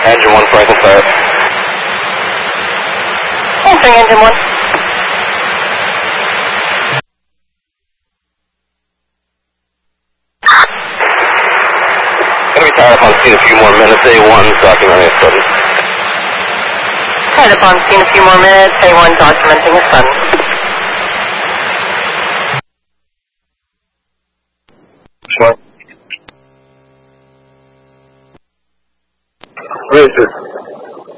Engine 1, Franklin Fire. Answering engine 1. Gonna be tied up on scene a few more minutes. A1 documenting a sudden. Tied up on scene a few more minutes. A1 documenting a sudden. Sure. Where is this?